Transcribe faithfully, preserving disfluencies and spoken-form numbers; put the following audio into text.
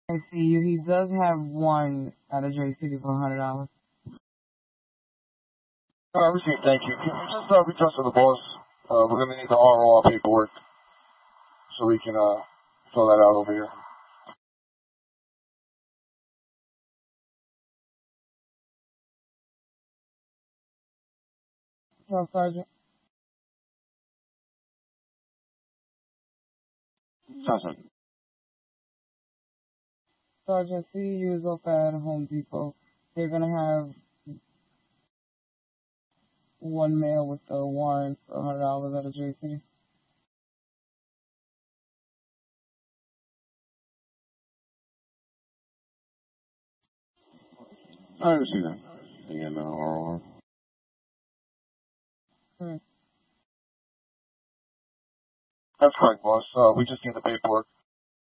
I see you. He does have one at a J City for a hundred dollars. I received, thank you. Can you just uh, reach out to the boss? Uh, we're going to need the R O R paperwork so we can uh, fill that out over here. So, Sergeant. Sergeant. Sergeant, C U is off at Home Depot. They're going to have one male with a warrant for a hundred dollars at a J City. I received that. And uh, R O R. Correct. That's correct, boss. Uh, we just need the paperwork.